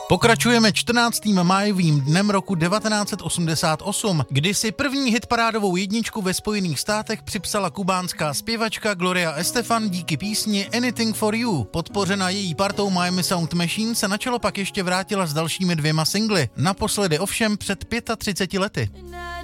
Pokračujeme 14. májovým dnem roku 1988, kdy si první hitparádovou jedničku ve Spojených státech připsala kubánská zpěvačka Gloria Estefan díky písni Anything for You. Podpořena její partou Miami Sound Machine se na čelo pak ještě vrátila s dalšími 2 singly, naposledy ovšem před 35 lety.